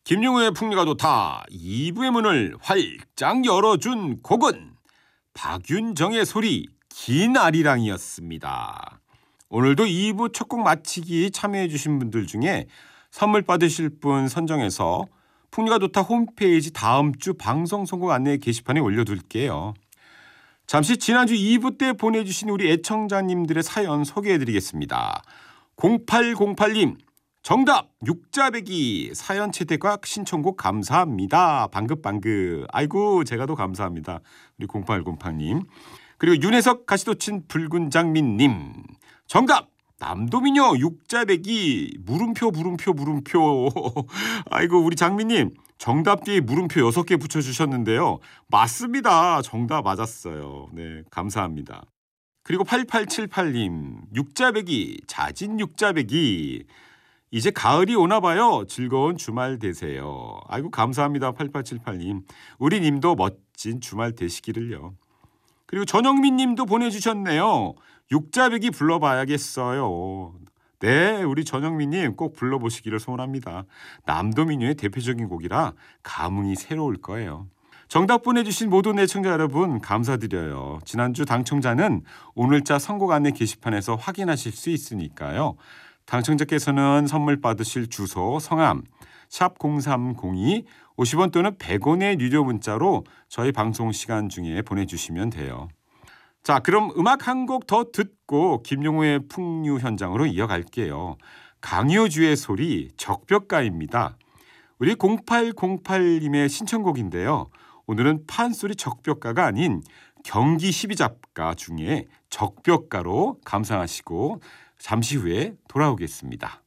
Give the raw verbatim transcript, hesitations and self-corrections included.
김용우의 풍류가 좋다. 이 부의 문을 활짝 열어준 곡은 박윤정의 소리 긴 아리랑이었습니다. 오늘도 이 부 첫 곡 마치기 참여해 주신 분들 중에 선물 받으실 분 선정해서 풍류가 좋다 홈페이지 다음 주 방송 선곡 안내 게시판에 올려둘게요. 잠시 지난주 이 부 때 보내주신 우리 애청자님들의 사연 소개해드리겠습니다. 공팔공팔 님 정답 육자배기 사연 채택과 신청곡 감사합니다. 방긋방긋. 아이고 제가 더 감사합니다. 우리 공팔공팔 님. 그리고 윤혜석 가시도친 붉은 장민님 정답 남도미녀 육자배기 물음표 물음표 물음표. 아이고 우리 장민님 정답 뒤에 물음표 여섯 개 붙여주셨는데요. 맞습니다. 정답 맞았어요. 네 감사합니다. 그리고 팔팔칠팔 님 육자배기 자진 육자배기 이제 가을이 오나 봐요. 즐거운 주말 되세요. 아이고 감사합니다. 팔팔칠팔 님. 우리 님도 멋진 주말 되시기를요. 그리고 전영민 님도 보내주셨네요. 육자배기 불러봐야겠어요. 네, 우리 전영민 님 꼭 불러보시기를 소원합니다. 남도민요의 대표적인 곡이라 감흥이 새로울 거예요. 정답 보내주신 모든 애청자 여러분 감사드려요. 지난주 당첨자는 오늘자 선곡 안내 게시판에서 확인하실 수 있으니까요. 당첨자께서는 선물 받으실 주소, 성함, 샵 공삼공이 오십 원 또는 백 원의 유료 문자로 저희 방송 시간 중에 보내주시면 돼요. 자, 그럼 음악 한 곡 더 듣고 김용우의 풍류 현장으로 이어갈게요. 강효주의 소리 적벽가입니다. 우리 공팔공팔 님의 신청곡인데요. 오늘은 판소리 적벽가가 아닌 경기 십이 잡가 중에 적벽가로 감상하시고 잠시 후에 돌아오겠습니다.